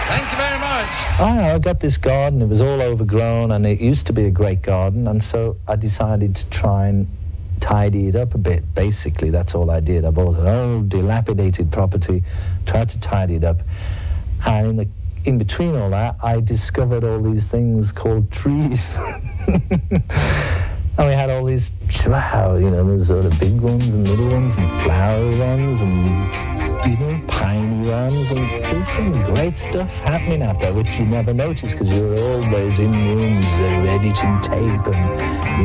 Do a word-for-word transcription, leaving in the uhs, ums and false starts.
Thank you very much. I, I got this garden. It was all overgrown, and it used to be a great garden, and so I decided to try and tidy it up a bit. Basically, that's all I did. I bought an old, dilapidated property, tried to tidy it up, and in the in between all that, I discovered all these things called trees. And we had all these, wow, you know, there's sort of big ones and little ones and flowery ones and, you know, piney ones. And there's some great stuff happening out there which you never notice because you're always in rooms uh, editing tape and